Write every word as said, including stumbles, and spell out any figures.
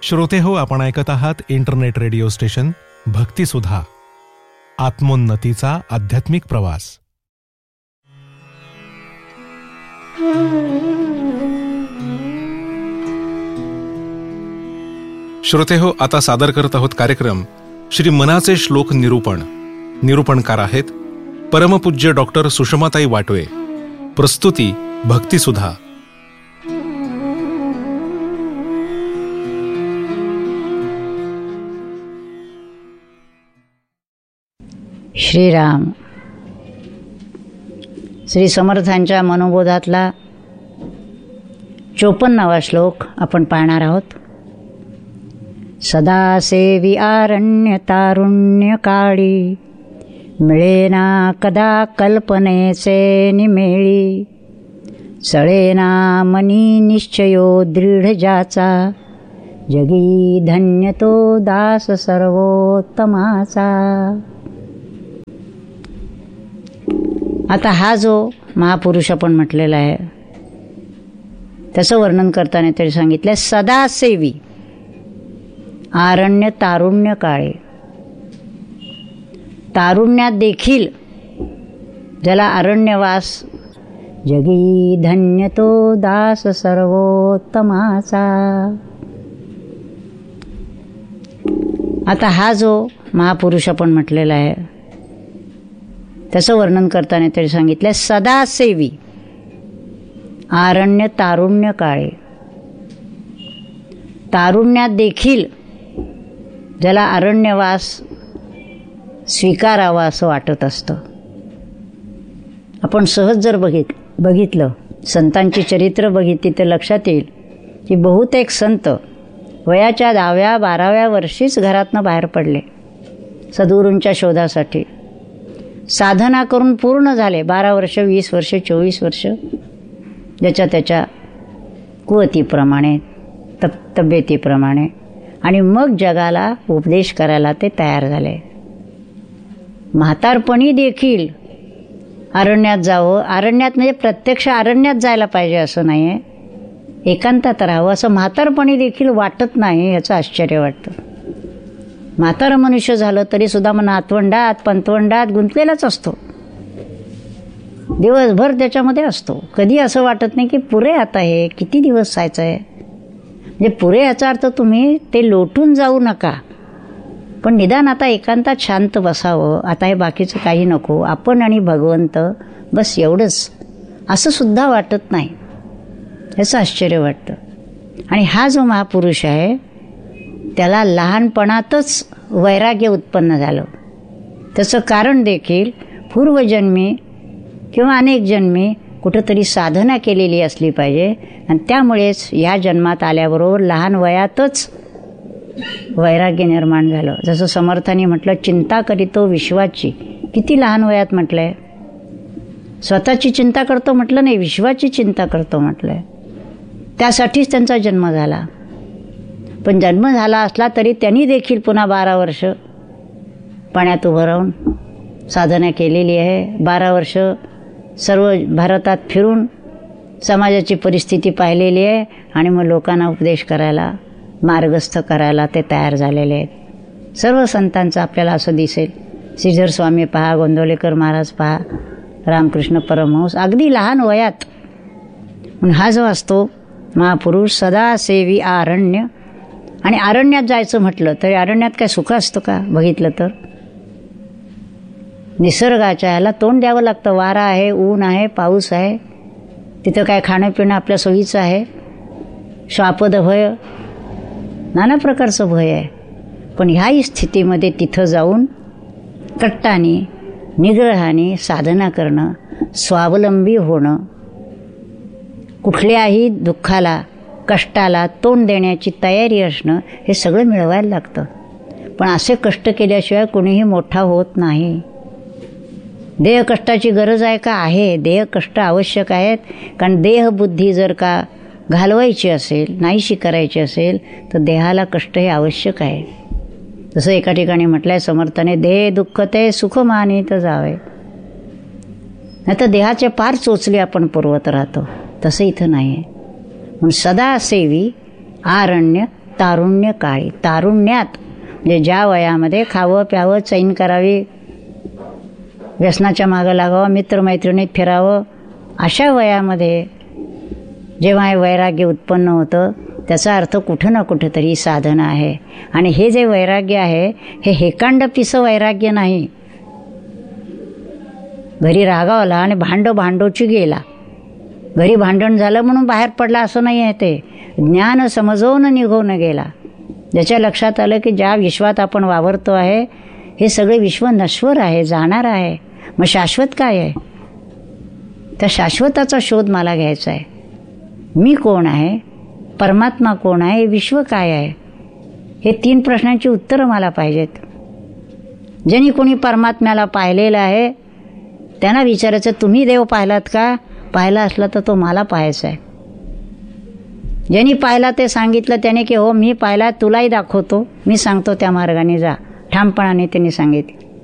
श्रोते हो, आपण ऐकत आहात इंटरनेट रेडिओ स्टेशन भक्तिसुधा, आत्मोन्नतीचा आध्यात्मिक प्रवास. श्रोते हो, आता सादर करत आहोत कार्यक्रम श्री मनाचे श्लोक निरूपण. निरूपणकार आहेत परमपूज्य डॉक्टर सुषमाताई वाटवे. प्रस्तुती भक्तिसुधा. श्रीराम. श्री समर्थांच्या मनोबोधातला चोपन्नावा श्लोक आपण पाहणार आहोत. सदा सेवी आरण्य तारुण्य काळी, मिळेना कदा कल्पनेचे निमेळी. चळेना मनी निश्चयो दृढ ज्याचा, जगी धन्य तो दास सर्वोत्तमाचा. आता हा जो महापुरुष आपण म्हटलेला आहे त्याचं वर्णन करताना तरी सांगितलं, सदा सेवी आरण्य तारुण्य काळे. तारुण्यात देखील ज्याला अरण्यवास, जगी धन्य तो दास सर्वोत्तमाचा. आता हा जो महापुरुष आपण म्हटलेला आहे त्याचं वर्णन करताना तरी सांगितलं, सदा सेवी आरण्य तारुण्य काळे. तारुण्यात देखील ज्याला अरण्यवास स्वीकारावा असं वाटत असतं. आपण सहज जर बघित बघितलं संतांची चरित्र बघितली तर लक्षात येईल की बहुतेक संत वयाच्या दहाव्या बाराव्या वर्षीच घरातनं बाहेर पडले सद्गुरूंच्या शोधासाठी. साधना करून पूर्ण झाले, बारा वर्ष वीस वर्ष चोवीस वर्ष, ज्याच्या त्याच्या कुवतीप्रमाणे तब तब्येतीप्रमाणे, आणि मग जगाला उपदेश करायला ते तयार झाले. म्हातारपणी देखील अरण्यात जावं. अरण्यात म्हणजे प्रत्यक्ष अरण्यात जायला पाहिजे असं नाही आहे, एकांतात राहावं असं म्हातारपणी देखील वाटत नाही. याचं आश्चर्य वाटतं. म्हातारं मनुष्य झालं तरी सुद्धा मग नातवंडात पंतवंडात गुंतलेलाच असतो, दिवसभर त्याच्यामध्ये असतो. कधी असं वाटत नाही की पुरे आता हे किती दिवस जायचं आहे. म्हणजे पुरे याचा अर्थ तुम्ही ते लोटून जाऊ नका, पण निदान आता एकांतात शांत बसावं. आता हे बाकीचं काही नको, आपण आणि भगवंत बस एवढंच, असं सुद्धा वाटत नाही. याचं आश्चर्य वाटतं. आणि हा जो महापुरुष आहे त्याला लहानपणातच वैराग्य उत्पन्न झालं. त्याचं कारण देखील पूर्वजन्मी किंवा अनेक जन्मी कुठंतरी साधना केलेली असली पाहिजे, आणि त्यामुळेच या जन्मात आल्याबरोबर लहान वयातच वैराग्य निर्माण झालं. जसं समर्थांनी म्हटलं, चिंता करीतो विश्वाची. किती लहान वयात म्हटलं आहे. स्वतःची चिंता करतो म्हटलं नाही, विश्वाची चिंता करतो म्हटलं आहे. त्यासाठीच त्यांचा जन्म झाला. पण जन्म झाला असला तरी त्यांनी देखील पुन्हा बारा वर्ष पाण्यात उभं राहून साधना केलेली आहे. बारा वर्ष सर्व भारतात फिरून समाजाची परिस्थिती पाहिलेली आहे, आणि मग लोकांना उपदेश करायला, मार्गस्थ करायला ते तयार झालेले आहेत. सर्व संतांचं आपल्याला असं दिसेल. श्रीधर स्वामी पहा, गोंदवलेकर महाराज पहा, रामकृष्ण परमहंस, अगदी लहान वयात. पण हा जो असतो महापुरुष सदा सेवी आरण्य. आणि अरण्यात जायचं म्हटलं तरी अरण्यात काय सुख असतं का बघितलं तर. निसर्गाच्या ह्याला तोंड द्यावं लागतं. वारा आहे, ऊन आहे, पाऊस आहे, तिथं काय खाणं पिणं आपल्या सोयीचं आहे. श्वापद भय, नाना प्रकारचं भय आहे. पण ह्याही स्थितीमध्ये तिथं जाऊन कट्टाने निग्रहाने साधना करणं, स्वावलंबी होणं, कुठल्याही दुःखाला कष्टाला तोंड देण्याची तयारी असणं, हे सगळं मिळवायला लागतं. पण असे कष्ट केल्याशिवाय कोणीही मोठा होत नाही. देह कष्टाची गरज आहे का? आहे. देह कष्ट आवश्यक आहेत. कारण देहबुद्धी जर का घालवायची असेल, नाहीशी करायची असेल, तर देहाला कष्ट हे आवश्यक आहे. जसं एका ठिकाणी म्हटलं आहे समर्थाने, देह दुःख ते सुख मानित जावे. नाही तर देहाचे पार चोचले आपण पुरवत राहतो. तसं इथं नाही आहे. म्हणून सदा सेवी आरण्य तारुण्य काळी. तारुण्यात म्हणजे ज्या वयामध्ये खावं प्यावं, चैन करावी, व्यसनाच्या मागं लागावं, मित्रमैत्रिणीत फिरावं, अशा वयामध्ये जेव्हा हे वैराग्य उत्पन्न होतं, त्याचा अर्थ कुठं ना कुठं तरी साधना आहे. आणि हे जे वैराग्य आहे हे हेकांड पिसं वैराग्य नाही. घरी रागावला आणि भांडो भांडोची गेला, घरी भांडण झालं म्हणून बाहेर पडला असं नाही आहे. ते ज्ञान समजवून निघून गेला. ज्याच्या लक्षात आलं की ज्या विश्वात आपण वावरतो आहे हे सगळे विश्व नश्वर आहे, जाणार आहे, मग शाश्वत काय आहे? त्या शाश्वताचा शोध मला घ्यायचा आहे. मी कोण आहे, परमात्मा कोण आहे, हे विश्व काय आहे, हे तीन प्रश्नांची उत्तरं मला पाहिजेत. ज्यांनी कोणी परमात्म्याला पाहिलेलं आहे त्यांना विचारायचं, तुम्ही देव पाहिलात का? पाहिला असला तर तो मला पाहायचा आहे. ज्यांनी पाहिला ते सांगितलं त्याने की हो मी पाहिला, तुलाही दाखवतो, मी सांगतो त्या मार्गाने जा, ठामपणाने त्यांनी सांगितलं.